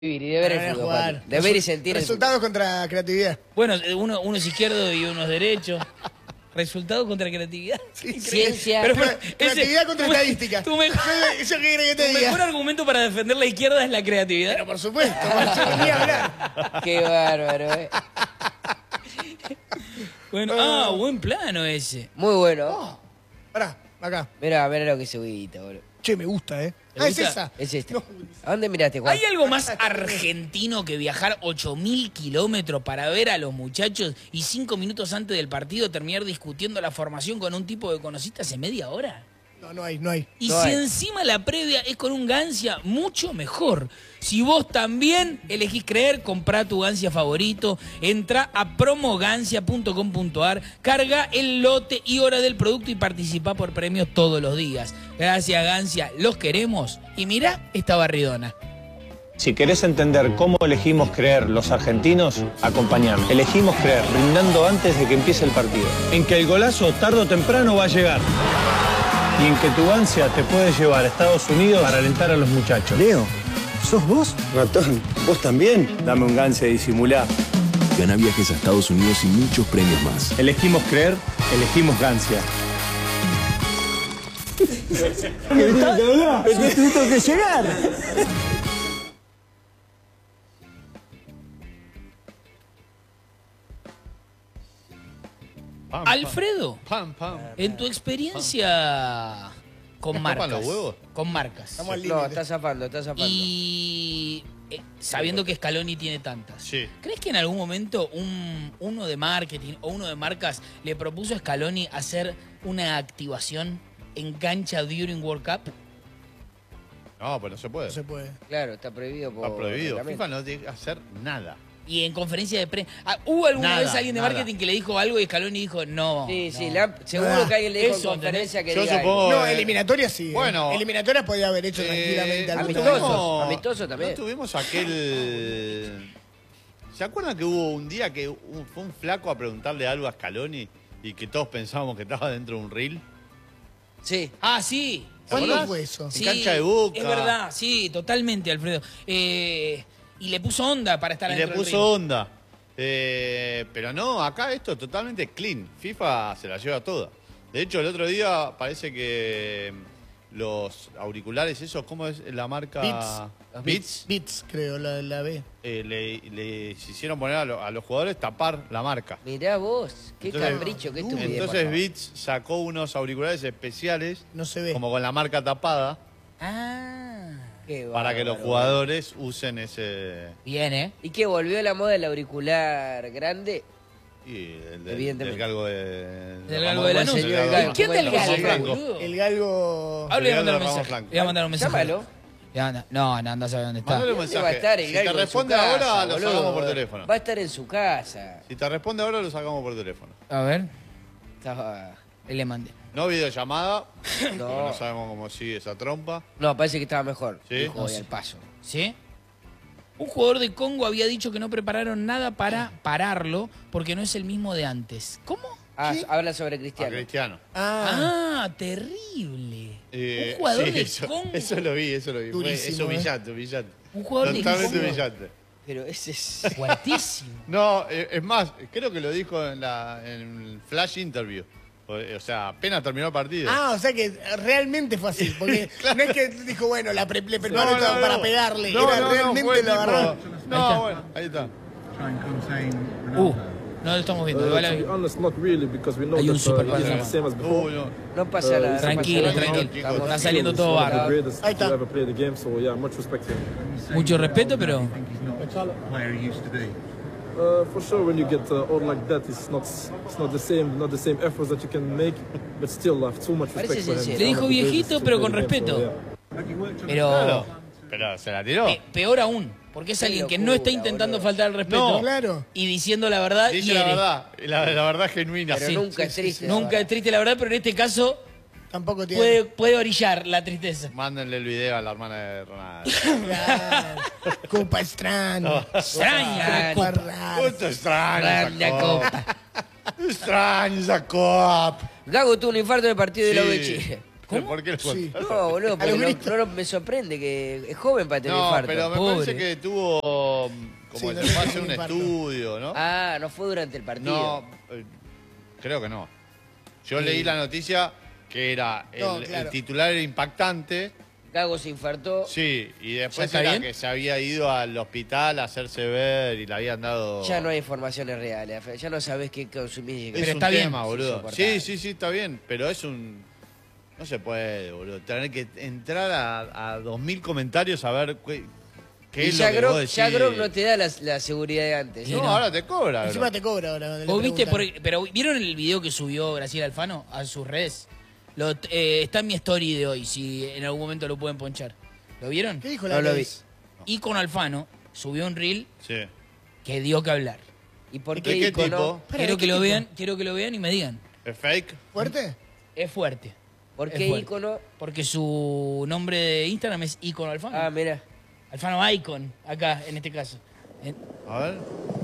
vivir y de ver el fútbol, Pati. De ver y sentir Resultados contra creatividad. Bueno, uno es izquierdo y uno es derecho. Resultados contra creatividad. Sí, Ciencia. Pero, creatividad contra estadística. Eso qué querés que te tu diga. mejor argumento para defender la izquierda es la creatividad. Pero por supuesto, ni hablar. Qué bárbaro, Bueno, buen plano ese. Muy bueno. Pará, acá. Mirá lo que subiste, boludo. Che, me gusta, ¿eh? ¿Te Es gusta? esa. Es esta. No. ¿A dónde miraste, Juan? ¿Hay algo más argentino que viajar 8.000 kilómetros para ver a los muchachos y 5 minutos antes del partido terminar discutiendo la formación con un tipo que conociste hace media hora? No hay. Y No si hay. encima la previa es con un Gancia, mucho mejor. Si vos también elegís creer, comprá tu Gancia favorito, entra a promogancia.com.ar, carga el lote y hora del producto y participá por premios todos los días. Gracias, Gancia, los queremos. Y mirá esta barridona. Si querés entender cómo elegimos creer los argentinos, acompañame. Elegimos creer brindando antes de que empiece el partido. En que el golazo tarde o temprano va a llegar. Y en que tu ansia te puede llevar a Estados Unidos para alentar a los muchachos. Leo, ¿sos vos? Ratón, ¿vos también? Dame un Gancia y disimulá. Gana viajes a Estados Unidos y muchos premios más. Elegimos creer, elegimos Gancia. Necesito que llegar. Alfredo, en tu experiencia con marcas. los huevos? Con marcas. Estamos al No, límite. está zafando. Y sabiendo que Scaloni tiene tantas, Sí. ¿crees que en algún momento uno de marketing o uno de marcas le propuso a Scaloni hacer una activación en cancha during World Cup? No, pues no se puede. No se puede. Claro, está prohibido por... Está prohibido. reglamento. FIFA no tiene que hacer nada. Y en conferencia de prensa, ¿hubo alguna Nada, vez alguien de nada. marketing que le dijo algo y Scaloni dijo no? Sí, sí, no? seguro que alguien le dijo en Eso, conferencia que Yo diga supongo- algo. No, eliminatoria sí. Bueno. Eliminatoria podía haber hecho tranquilamente algo. amistoso. Amistoso también. ¿No tuvimos ¿Se acuerdan que hubo un día que fue un flaco a preguntarle algo a Scaloni y que todos pensábamos que estaba dentro de un reel? Sí. Ah, sí. ¿Cuándo Sí. fue eso? Sí, cancha de Boca. Es verdad, sí, totalmente, Alfredo. Y le puso onda para estar Y le dentro del puso ring. onda. Pero no, acá esto es totalmente clean. FIFA se la lleva toda. De hecho, el otro día parece que los auriculares, esos, ¿cómo es la marca? Beats. Beats, creo, la B. Le hicieron poner a los jugadores tapar la marca. Mirá vos, qué Entonces- capricho, qué estupidez. Entonces por favor. Beats sacó unos auriculares especiales, No se ve. como con la marca tapada, Qué para que los bárbaro. jugadores usen ese... Bien, ¿eh? ¿Y qué volvió la moda del auricular grande? Y el Evidentemente. del galgo de... Del galgo de la Como el noche. señor Galgo, ¿Quién como del el galgo, Franco. boludo? El galgo... Ahora le voy a mandar un Ramos mensaje. Blanco. Le voy a mandar un mensaje. Llámalo. No, anda a saber dónde está. Mandale un ¿Dónde va a mensaje. estar el Si galgo te en su responde casa, ahora, lo boludo? sacamos por teléfono. Va a estar en su casa. Si te responde ahora, lo sacamos por teléfono. A ver, Estaba... él le mandé. No videollamada, porque No. no sabemos cómo sigue esa trompa. No, parece que estaba mejor. Sí. Dijo No hoy sé. al paso. ¿Sí? Un jugador de Congo había dicho que no prepararon nada para pararlo porque no es el mismo de antes. ¿Cómo? Ah, habla sobre A Cristiano. Cristiano. Ah, terrible. Un jugador sí, de Congo. Eso lo vi. Fue- Durísimo, es humillante. Un jugador de Totalmente Congo. humillante. Pero ese es... Fuertísimo. No, es más, creo que lo dijo en el flash interview. O sea, apenas terminó el partido. Ah, o sea que realmente fue así. Porque no es que dijo, bueno, le preparó todo para pegarle. No, Era no, realmente fue lo agarró. No, bueno, ahí está. No lo estamos viendo. Igual To be honest, not really, because we know Hay un that super he's pase. the same as before. No. No pasa nada. Tranquilo, no pasa nada. tranquilo. Estamos- Está saliendo He's todo one of the barro. greatest Ahí está. to ever play the game, so yeah, much respect to him. Mucho respeto, pero For sure, when you get old like that, it's not the same efforts that you can make, but still, I have too much Parece respect for him. sincero. Le dijo One of the viejito, greatest pero to con play the game, respeto. so, yeah. pero Pero se la tiró. peor aún, porque es Qué alguien que locura, no está intentando boludo. faltar al respeto No. Claro. y diciendo la verdad. Dice hiere. la verdad. La verdad genuina. Pero Sí. nunca es triste. la Nunca verdad. es triste la verdad, pero en este caso Tampoco tiene. puede orillar la tristeza. Mándenle el video a la hermana de Ronaldo. Claro. Copa extraña. Extraña. Copa rara. Puto extraño La esa copa. copa. Extraño esa copa. Gago tuvo un infarto en el partido de la Sí. U de Chile. ¿Cómo? ¿Por qué lo Sí. contratan? No, boludo, A porque los no, gritos. me sorprende que es joven para tener No, infarto. pero me Pobre. parece que tuvo como Sí, que no se le fue a dio hacer un un infarto. estudio, ¿no? Ah, no fue durante el partido. No, creo que no. Yo leí la noticia que era No, el claro. titular era impactante. Gago se infartó. Sí, y ¿Ya después está era bien? que se había ido al hospital a hacerse ver y le habían dado... Ya no hay informaciones reales. Ya no sabes qué consumir. Es Pero un está bien. tema, boludo. Insoportable. Sí, está bien, pero es un... No se puede, boludo. Tener que entrar a 2000 comentarios a ver qué Y es ya lo que Grok, vos decís. ya Grok no te da la seguridad de antes. No, no. ahora te cobra. Encima Grok. te cobra ahora. le ¿Vos viste preguntan. pero vieron el video que subió Graciela Alfano a sus redes? Está en mi story de hoy, si en algún momento lo pueden ponchar. ¿Lo vieron? ¿Qué dijo No la lo vi. vez? Icono Alfano subió un reel Sí. que dio que hablar. ¿Y por ¿De qué qué Icono? tipo? Para, Quiero ¿de que qué lo tipo? vean, quiero que lo vean y me digan. ¿Es fake? ¿Fuerte? Es fuerte. ¿Por Es qué fuerte. Icono? Porque su nombre de Instagram es Icono Alfano. Ah, mira. Alfano Icon, acá, en este caso. A ver.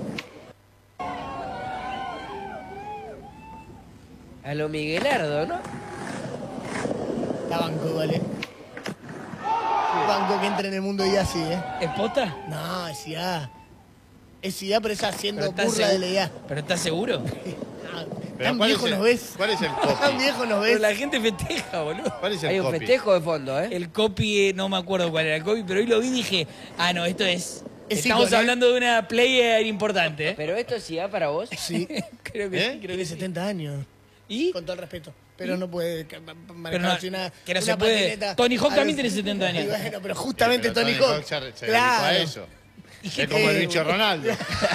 A lo Miguelardo, ¿no? La banco, vale. Banco que entra en el mundo IA así, ¿eh? ¿Es posta? No, es IA. Es IA, pero es haciendo ¿estás burla de la IA. ¿Pero estás seguro? Ah, Pero ¿Tan ¿cuál viejo es el- nos ves? cuál es el ¿Tan copy? viejo nos Pero ves? la gente festeja, boludo. ¿Cuál es el Hay un copy? festejo de fondo, ¿eh? El copy, no me acuerdo cuál era el copy, pero hoy lo vi y dije, ah, no, esto es... Es Estamos Icon, ¿eh? hablando de una player importante, ¿eh? Pero esto sí va para vos. Sí. Creo que ¿Eh? sí, creo Tiene que sí. 70 años. ¿Y? Con todo el respeto. Pero no puede Pero manejar no, así una, que no una se puede. patineta. Tony Hawk A también los- tiene 70 años. Y bueno, pero justamente Pero Tony Hawk. se dedicó claro. a eso. Es como el bicho Ronaldo.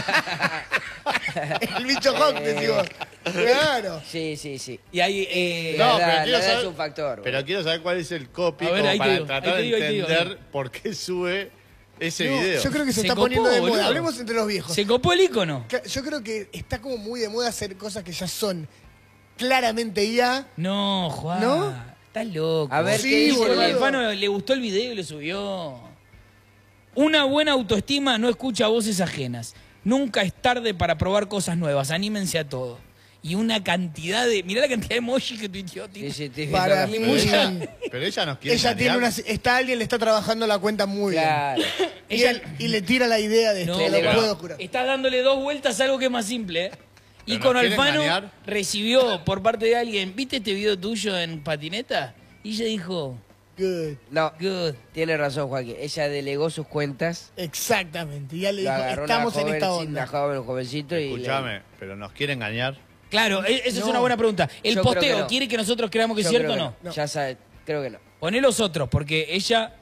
El bicho Hawk, decimos. Claro. Sí, sí, sí. Y hay... No, La edad- pero quiero la edad saber- es un factor. Pero boludo. quiero saber cuál es el copy A ver, como ahí te para digo, tratar ahí te digo, de ahí te digo. entender por qué sube ese No, video. yo creo que se Se está copó, poniendo de moda. boludo. Hablemos entre los viejos. Se copó el icono. Yo creo que está como muy de moda hacer cosas que ya son claramente IA. No, Juan. ¿No? Estás loco. A ver, Sí, ¿qué dice? boludo. Al Alfano le gustó el video y lo subió. Una buena autoestima no escucha voces ajenas. Nunca es tarde para probar cosas nuevas. Anímense a todo. Y una cantidad de... Mirá la cantidad de emojis que tuiteó, tío. Sí, sí, sí, Para sí, mí. sí. Pero ella nos quiere Ella tiene engañar. está alguien le está trabajando la cuenta muy Claro. bien. Y, Ella- y le tira la idea de esto, No, lo pero puedo jurar. estás dándole dos vueltas a algo que es más simple, ¿eh? Y Pero con nos quiere Alfano engañar. recibió por parte de alguien, ¿viste este video tuyo en patineta? Y ella dijo, Good. No, good. tiene razón, Joaquín. Ella delegó sus cuentas. Exactamente. Ya le Lo dijo, agarró estamos en una esta joven, onda. una joven, un jovencito y... Escúchame, pero nos quiere engañar. Claro, esa es No. una buena pregunta. ¿El Yo creo posteo que no. quiere que nosotros creamos que es Yo cierto o creo no? que Ya sabes, creo que no. Poné los otros, porque ella...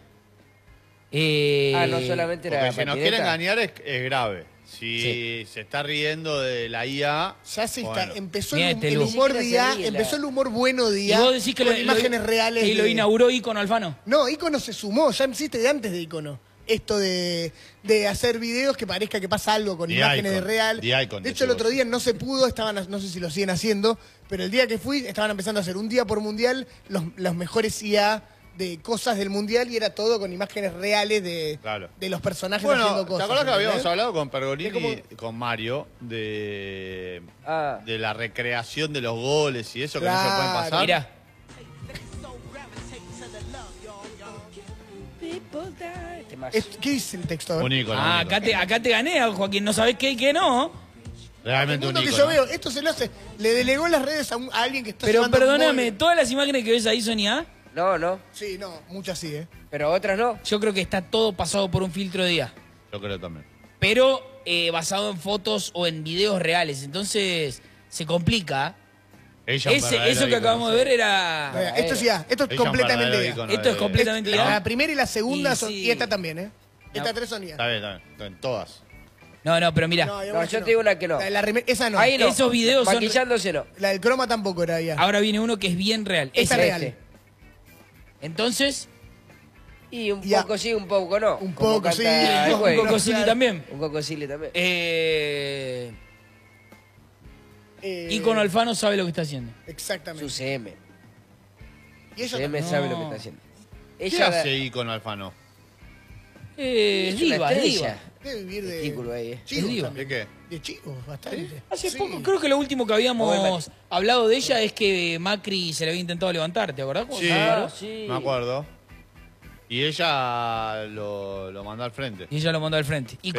No solamente era Porque si nos quiere patineta. engañar es grave. Si se está riendo de la IA... Ya se está, bueno. empezó Mira, el este el luz. humor Ni de siquiera IA, se ríe empezó la- el humor bueno de Y IA vos decís que con imágenes reales. y lo de- inauguró Icono Alfano. No, Icono se sumó, ya existe de antes de Icono. Esto de hacer videos que parezca que pasa algo con The imágenes Icon, de real. The Icon, De hecho, el decís otro vos. día no se pudo, no sé si lo siguen haciendo, pero el día que fui estaban empezando a hacer un día por mundial los mejores IA de cosas del mundial y era todo con imágenes reales de los personajes Bueno, haciendo ¿te cosas. acordás que habíamos ¿entendés? hablado con Pergolini Es como- y con Mario de Ah. la recreación de los goles y eso que no se pueden Claro. pasar? Mirá. ¿Qué dice el texto? A ver. Un ícono, Ah, un ícono. acá te gané, Joaquín. No sabés qué y qué no. Realmente El un mundo que ícono. yo veo, esto se lo hace, le delegó las redes a alguien que está Pero llevando perdóname, muy- todas las imágenes que ves ahí son IA. No, no. Sí, no, muchas sí, ¿eh? Pero otras no. Yo creo que está todo pasado por un filtro de IA. Yo creo también. Pero basado en fotos o en videos reales. Entonces se complica. Ella un verdadero Eso que ícono. acabamos de ver era... Esto es IA, esto es Ella un completamente verdadero IA. ícono Esto es de- completamente ¿no? IA. La primera y la segunda Y son, sí. y esta también, ¿eh? Estas No. tres son IA. Está bien, está bien, todas. No, pero mira. hay No, algunas yo que te digo una que no. esa no. Ahí no. Esos videos son- Maquillándose no. La del croma tampoco era IA. Ahora viene uno que es bien real. Esta Ese. es real. Entonces, Y un Ya. poco sí, un poco no. Un Como poco canta sí, el un juez. un Coco Silly también. Un Coco Silly también. Icono Alfano sabe lo que está haciendo. Exactamente. Su CM. Y ella CM también. sabe No. lo que está haciendo. ¿Qué Ella hace ícono Alfano? es una Diva, estrella. diva. Debe vivir de Testículo ahí, chivos digo. también. ¿De qué? De chivos, bastante. Hace Sí. poco, creo que lo último que habíamos Bueno. hablado de ella es que Macri se le había intentado levantar, ¿te acordás? Sí, sí. me acuerdo. Y ella lo mandó al frente. Y ella lo mandó al frente. Y